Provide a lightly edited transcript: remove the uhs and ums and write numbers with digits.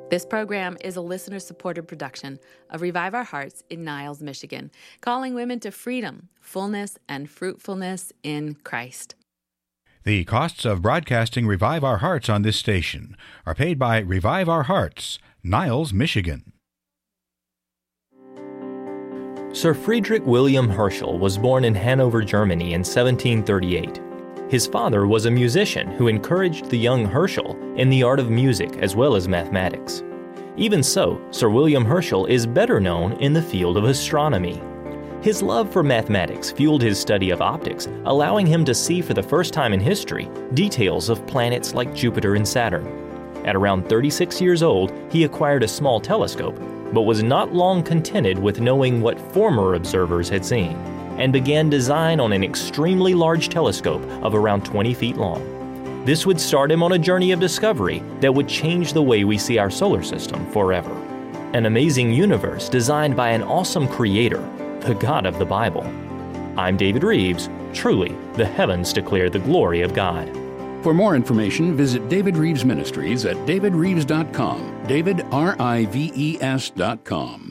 This program is a listener-supported production of Revive Our Hearts in Niles, Michigan, calling women to freedom, fullness, and fruitfulness in Christ. The costs of broadcasting Revive Our Hearts on this station are paid by Revive Our Hearts, Niles, Michigan. Sir Friedrich William Herschel was born in Hanover, Germany in 1738. His father was a musician who encouraged the young Herschel in the art of music as well as mathematics. Even so, Sir William Herschel is better known in the field of astronomy. His love for mathematics fueled his study of optics, allowing him to see for the first time in history details of planets like Jupiter and Saturn. At around 36 years old, he acquired a small telescope, but was not long contented with knowing what former observers had seen, and began design on an extremely large telescope of around 20 feet long. This would start him on a journey of discovery that would change the way we see our solar system forever. An amazing universe designed by an awesome creator, the God of the Bible. I'm David Reeves. Truly, the heavens declare the glory of God. For more information, visit David Reeves Ministries at davidreeves.com, davidrives.com.